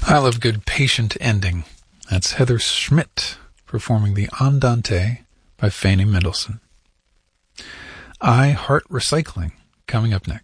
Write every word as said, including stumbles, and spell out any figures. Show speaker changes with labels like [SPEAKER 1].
[SPEAKER 1] I love good patient ending. That's Heather Schmidt performing the Andante by Fanny Mendelssohn. I Heart Recycling coming up next.